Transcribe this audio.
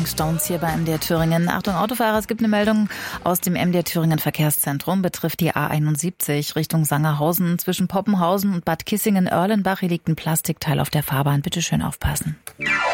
Rolling Stones hier bei MDR Thüringen. Achtung Autofahrer, es gibt eine Meldung aus dem MDR Thüringen Verkehrszentrum. Betrifft die A71 Richtung Sangerhausen. Zwischen Poppenhausen und Bad Kissingen-Erlenbach. Hier liegt ein Plastikteil auf der Fahrbahn. Bitte schön aufpassen.